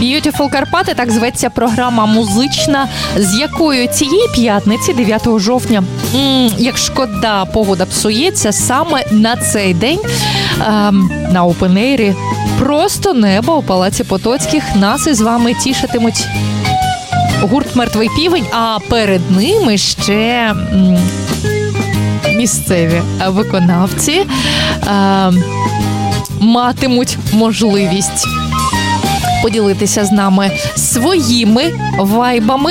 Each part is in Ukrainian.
Beautiful Карпати, так зветься програма музична, з якою цієї п'ятниці, 9 жовтня, як шкода, погода псується, саме на цей день на опен-ейрі просто небо у Палаці Потоцьких нас із вами тішитимуть гурт «Мертвий півень», а перед ними ще місцеві виконавці матимуть можливість поділитися з нами своїми вайбами.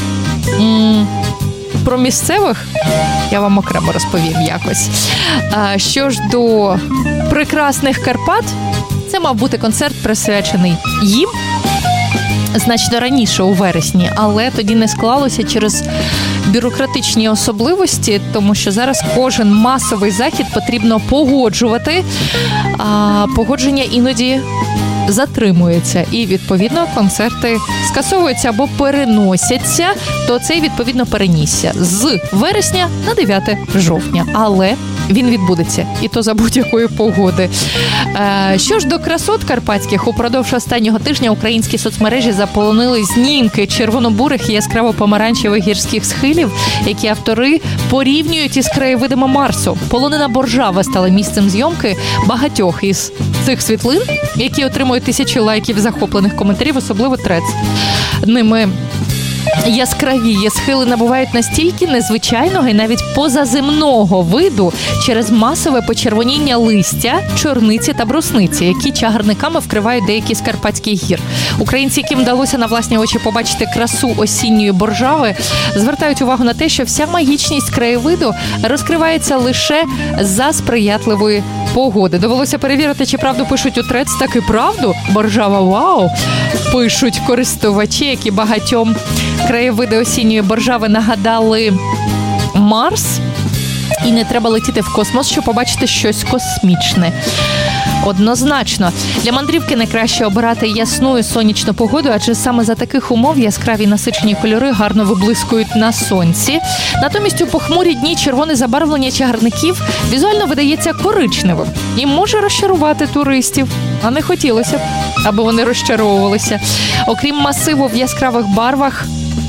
Про місцевих я вам окремо розповім якось. Що ж до прекрасних Карпат, це мав бути концерт, присвячений їм значно раніше, у вересні, але тоді не склалося через бюрократичні особливості, тому що зараз кожен масовий захід потрібно погоджувати, а погодження іноді затримується, і, відповідно, концерти скасовуються або переносяться, то цей, відповідно, перенісся з вересня на 9 жовтня. Але він відбудеться, і то за будь-якої погоди. Що ж до красот карпатських, упродовж останнього тижня українські соцмережі заполонили знімки червоно-бурих і яскраво-помаранчевих гірських схилів, які автори порівнюють із краєвидами Марсу. Полонина Боржави стала місцем зйомки багатьох із цих світлин, які отримують тисячі лайків, захоплених коментарів, особливо трец. Ними яскраві схили набувають настільки незвичайного і навіть позаземного виду через масове почервоніння листя, чорниці та брусниці, які чагарниками вкривають деякі з карпатських гір. Українці, яким вдалося на власні очі побачити красу осінньої Боржави, звертають увагу на те, що вся магічність краєвиду розкривається лише за сприятливої погоди. Довелося перевірити, чи правду пишуть у трец, так і правду. Боржава, вау! Пишуть користувачі, які багатьом краєвиди осінньої Боржави нагадали Марс. І не треба летіти в космос, щоб побачити щось космічне. Однозначно. Для мандрівки найкраще обирати ясну і сонячну погоду, адже саме за таких умов яскраві насичені кольори гарно виблискують на сонці. Натомість у похмурі дні червоне забарвлення чагарників візуально видається коричневим і може розчарувати туристів. А не хотілося б, аби вони розчаровувалися. Окрім масиву в яскравих барвах,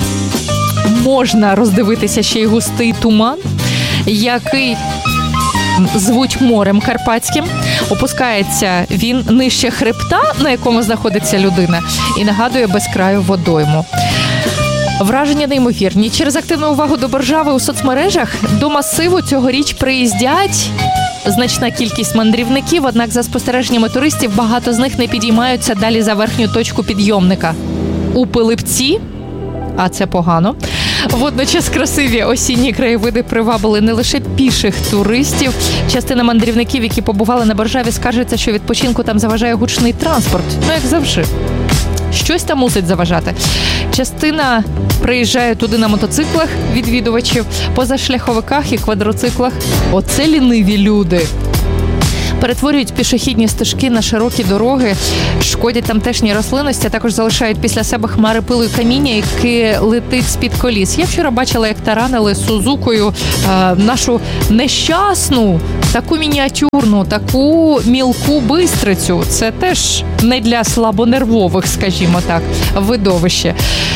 можна роздивитися ще й густий туман, який звуть морем карпатським. Опускається він нижче хребта, на якому знаходиться людина, і нагадує безкраю водойму. Враження неймовірні. Через активну увагу до Боржави у соцмережах до масиву цьогоріч приїздять значна кількість мандрівників, однак за спостереженнями туристів багато з них не підіймаються далі за верхню точку підйомника. У Пилипці, а це погано, водночас красиві осінні краєвиди привабили не лише піших туристів. Частина мандрівників, які побували на Боржаві, скаржаться, що відпочинку там заважає гучний транспорт. Ну, як завжди. Щось там мусить заважати. Частина приїжджає туди на мотоциклах відвідувачів, позашляховиках і квадроциклах. Оце ліниві люди. Перетворюють пішохідні стежки на широкі дороги, шкодять тамтешній рослинності, а також залишають після себе хмари пилу і каміння, яке летить з-під коліс. Я вчора бачила, як таранили Сузукою нашу нещасну, таку мініатюрну, таку мілку бистрицю. Це теж не для слабонервових, скажімо так, видовище.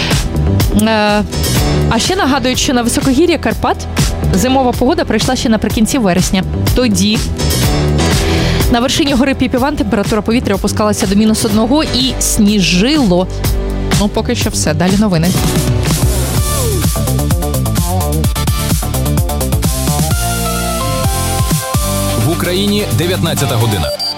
А ще нагадують, що на високогір'я Карпат зимова погода прийшла ще наприкінці вересня. Тоді на вершині гори Піпіван температура повітря опускалася до -1 і сніжило. Ну, поки що все. Далі новини. В Україні 19 година.